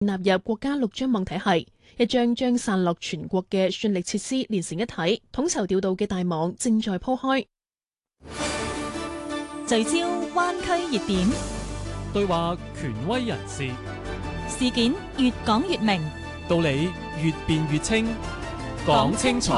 納入國家陸張網體系，一張將散落全國嘅算力設施連成一體、統籌調度嘅大網正在鋪開。 聚焦灣區熱點， 對話權威人士， 事件越講越明， 道理越辯越清，講清楚。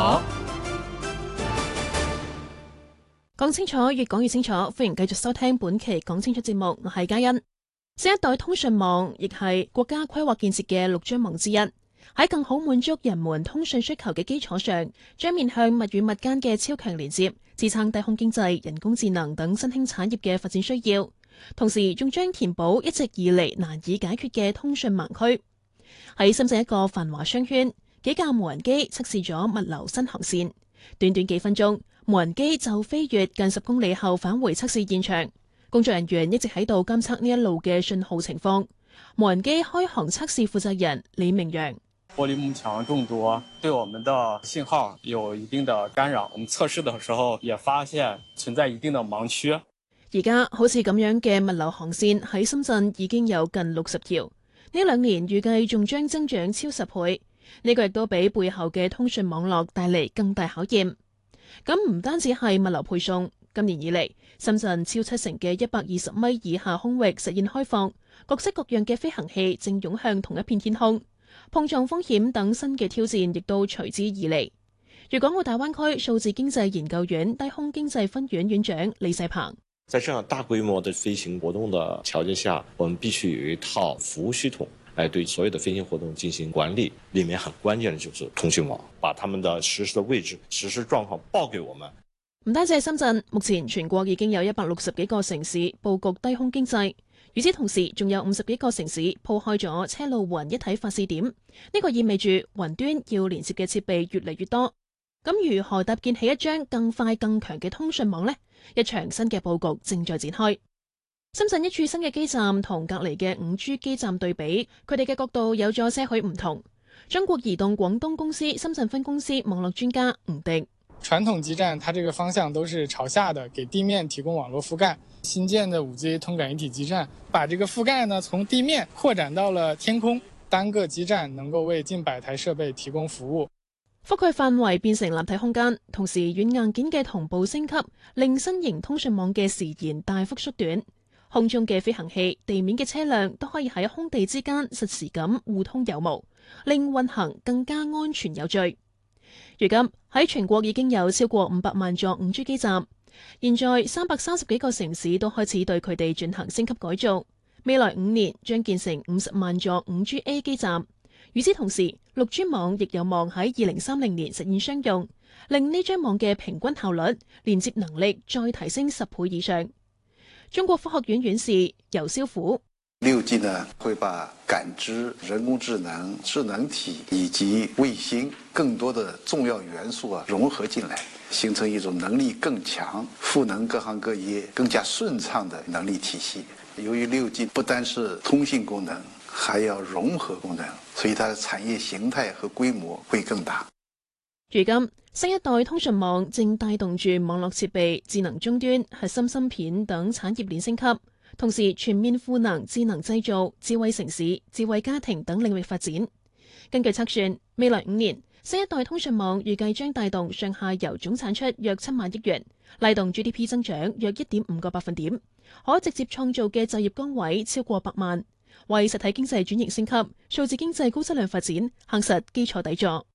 講清楚，越講越清楚。歡迎繼續收聽本期講清楚節目，我係嘉欣。新一代通訊網亦係國家規劃建設嘅陸張網之一，喺更好滿足人們通訊需求嘅基礎上，將面向物與物間嘅超強連接，支撐低空經濟、人工智能等新興產業嘅發展需要，同時仲將填補一直以嚟難以解決嘅通訊盲區。喺深圳一個繁華商圈，幾架無人機測試咗物流新航線，短短幾分鐘，無人機就飛越近10公里後返回測試現場。工作人員一直喺度監測呢一路嘅信號情況。無人機開航測試負責人李明陽： 玻璃幕牆眾多，對我們的信號有一定的干擾。我們測試的時候也發現存在一定的盲區。 而家好似咁樣嘅物流航線喺深圳已經有近60條，呢2年預計仲將增長超10倍。呢個亦都俾背後嘅通訊網絡帶嚟更大考驗。咁唔單止係物流配送，今年以嚟，深圳超70%嘅120米以下空域實現開放，各式各樣嘅飛行器正湧向同一片天空，碰撞風險等新嘅挑戰亦都隨之而嚟。粵港澳大灣區數字經濟研究院低空經濟分院院長李世鵬： 在這樣大規模的飛行活動的條件下，我們必須有一套服務系統來對所有的飛行活動進行管理，裡面很關鍵的就是通訊網，把他們的實時的位置、實時狀況報給我們。 唔單止係深圳，目前全國已經有160幾個城市佈局低空經濟。與此同時，仲有50幾個城市鋪開咗車路雲一體發試點。呢個意味住雲端要連接嘅設備越嚟越多。咁如何搭建起一張更快更強嘅通訊網呢？一場新嘅佈局正在展開。深圳一處新嘅基站同隔離嘅5G 基站對比，佢哋嘅角度有咗些許唔同。中國移動廣東公司深圳分公司網絡專家吳迪： 傳統基站它這個方向都是朝下的，給地面提供網絡覆蓋。新建的5G 通感一體基站把這個覆蓋呢從地面擴展到了天空，單個基站能夠為近100台設備提供服務。 覆蓋範圍變成立體空間，同時軟硬件嘅同步升級，令新型通訊網嘅時延大幅縮短。空中嘅飛行器、地面嘅車輛都可以喺空地之間實時咁互通有無，令運行更加安全有序。如今喺全國已經有超過500萬座5G 基站，現在330幾個城市都開始對佢哋進行升級改造。未來5年將建成50萬座5G-A 基站。與此同時，陸專網亦有望喺2030年實現商用，令呢張網嘅平均效率、連接能力再提升10倍以上。中國科學院院士游霄虎 ：6G 呢會把感知、人工智能、智能體以及衛星更多的重要元素融合進來，形成一種能力更強、賦能各行各業更加順暢的能力體系。由於6G不單是通信功能，還要融合功能，所以它的產業形態和規模會更大。 如今，新一代通訊網正帶動住網絡設備、智能終端、核心芯片等產業鏈升級，同時全面賦能智能製造、智慧城市、智慧家庭等領域發展。根據測算，未來5年，新一代通訊網預計將帶動上下游總產出約7萬億元，拉動 GDP 增長約1.5個百分點，可直接創造嘅就業崗位超過100萬，為實體經濟轉型升級、數字經濟高質量發展夯實基礎底座。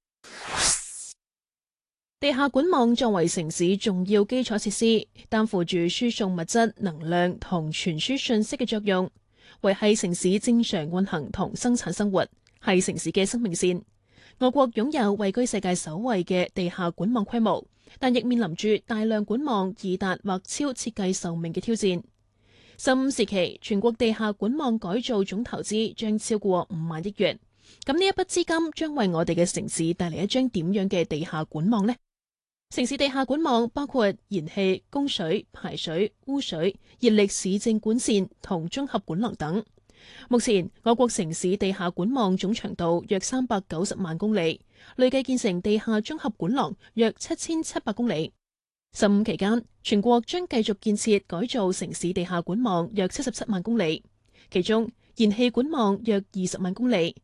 地下管網作為城市重要基礎設施，擔負住輸送物質、能量同傳輸信息嘅作用，維繫城市正常運行同生產生活，係城市嘅生命線。我國擁有位居世界首位嘅地下管網規模，但亦面臨住大量管網已達或超設計壽命嘅挑戰。15時期，全國地下管網改造總投資將超過5萬億元。咁呢一筆資金將為我哋嘅城市帶嚟一張點樣嘅地下管網呢？城市地下管網包括燃氣、供水、排水、污水、熱力市政管線同綜合管廊等。目前，我國城市地下管網總長度約390萬公里，累計建成地下綜合管廊約7700公里。15期間，全國將繼續建設改造城市地下管網約77萬公里，其中燃氣管網約20萬公里，